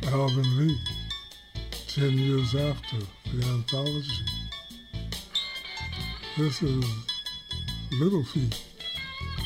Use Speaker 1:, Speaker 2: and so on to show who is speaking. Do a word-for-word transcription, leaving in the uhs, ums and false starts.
Speaker 1: Alvin Lee, ten years after the anthology. This is Little Feat.